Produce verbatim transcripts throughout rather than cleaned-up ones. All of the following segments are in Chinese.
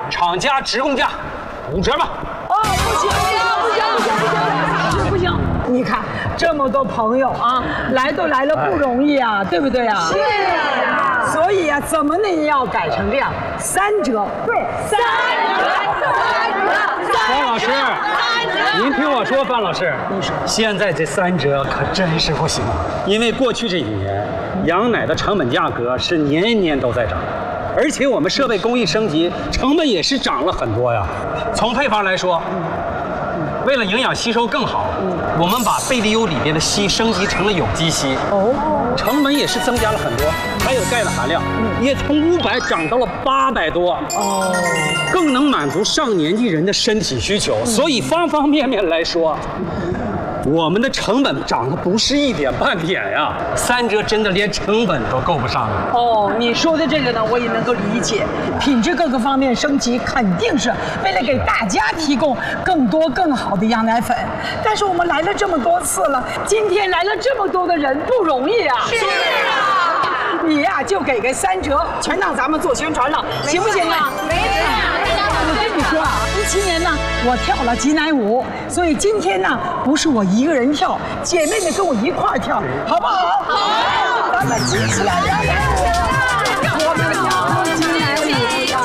厂家直供价五折吧。 哦，不行，不行，不行，不行，不行，不行！你看这么多朋友啊，来都来了不容易啊，对不对啊？是啊。所以啊，怎么呢也要改成这样，三折。对，三折，三折。 方老师，您听我说，范老师，你说现在这三折可真是不行，因为过去这一年，羊奶的成本价格是年年都在涨。而且我们设备工艺升级，成本也是涨了很多呀。从配方来说，为了营养吸收更好，我们把贝利优里边的硒升级成了有机硒，哦，成本也是增加了很多。还有钙的含量也从五百涨到了八百多，哦，更能满足上年纪人的身体需求。所以方方面面来说，我们的成本涨得不是一点半点呀，三折真的连成本都够不上了。 哦，你说的这个呢，我也能够理解，品质各个方面升级，肯定是为了给大家提供更多更好的羊奶粉。但是我们来了这么多次了，今天来了这么多的人，不容易啊。是啊，你呀、啊、就给个三折，全当咱们做宣传了，行不行啊？没事。我跟你说啊，一七年呢，我跳了挤奶舞，所以今天呢，不是我一个人跳，姐妹们跟我一块儿跳，好不好？好，咱们挤起来，摇奶舞，我们跳挤奶舞，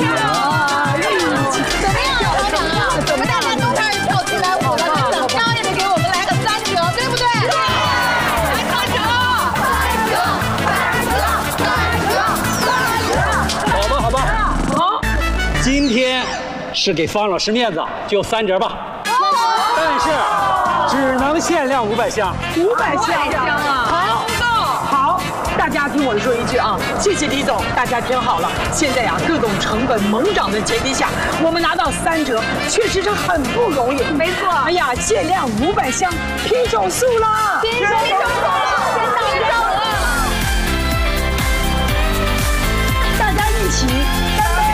怎么样，老板啊？我们大家都开始跳挤奶舞了，对不对？当然也得给我们来个三折，对不对？来三折，三折，三折，三折，三折。 好吧，好吧，好，今天是给方老师面子，就三折吧。但是只能限量五百箱， 五百箱啊！好，好，大家听我说一句啊，谢谢李总，大家听好了，现在呀、啊，各种成本猛涨的前提下，我们拿到三折，确实是很不容易。没错。哎呀，限量五百箱，拼手速啦！拼手速，拼手速！大家一起干杯！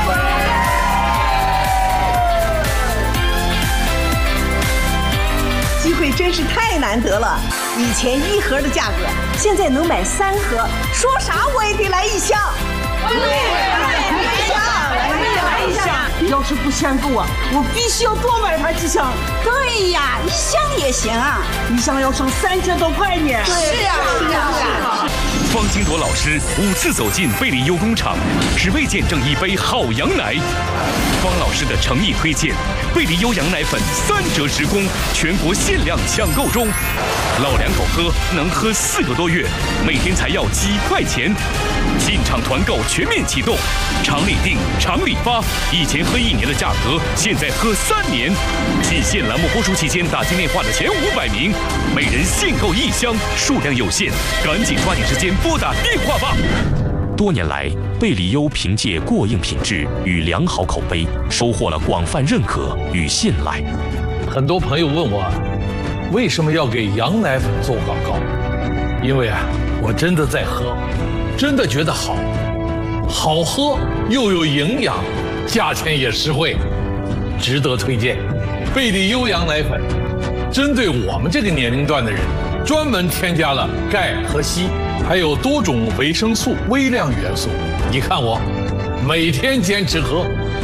机会真是太难得了，以前一盒的价格，现在能买三盒，说啥我也得来一箱。对，来一箱，来一箱。 要是不嫌够啊，我必须要多买盘几箱。 对呀，一箱也行啊， 一箱要省三千多块呢。 是呀，是呀，是呀。 方金铎老师五次走进贝利优工厂，只为见证一杯好羊奶。方老师的诚意推荐，贝利优羊奶粉三折直供，全国限量抢购中。老两口喝能喝四个多月，每天才要几块钱。进场团购全面启动，厂里订，厂里发。以前喝一年的价格，现在喝三年。仅限栏目播出期间打进电话的前五百名，每人限购一箱，数量有限，赶紧抓紧时间拨打电话吧。多年来，贝利优凭借过硬品质与良好口碑，收获了广泛认可与信赖。 很多朋友问我，为什么要给羊奶粉做广告？因为啊，我真的在喝，真的觉得好，好喝又有营养，价钱也实惠，值得推荐。贝利优羊奶粉针对我们这个年龄段的人，专门添加了钙和硒，还有多种维生素、微量元素。你看我，每天坚持喝。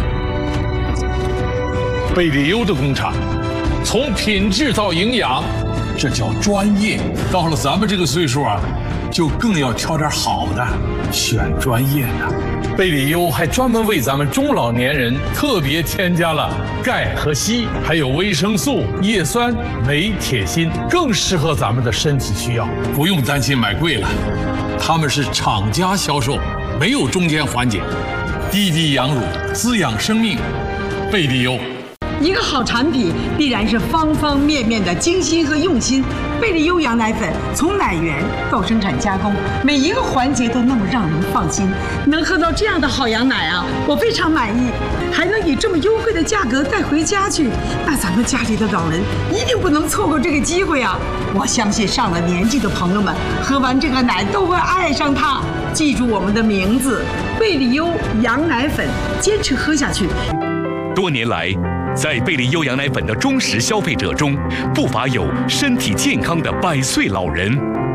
贝利优的工厂，从品质到营养，这叫专业。到了咱们这个岁数啊，就更要挑点好的，选专业的。贝利优还专门为咱们中老年人特别添加了钙和硒，还有维生素、叶酸、镁、铁、锌，更适合咱们的身体需要。不用担心买贵了，他们是厂家销售，没有中间环节，滴滴羊乳，滋养生命。贝利优。 一个好产品必然是方方面面的精心和用心。贝利优羊奶粉从奶源到生产加工，每一个环节都那么让人放心。能喝到这样的好羊奶啊，我非常满意。还能以这么优惠的价格带回家去，那咱们家里的老人一定不能错过这个机会啊！我相信上了年纪的朋友们喝完这个奶都会爱上它。记住我们的名字，贝利优羊奶粉，坚持喝下去。 多年来，在贝利优羊奶粉的忠实消费者中，不乏有身体健康的百岁老人。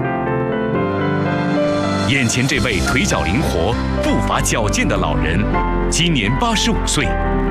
眼前这位腿脚灵活、步伐矫健的老人，今年八十五岁，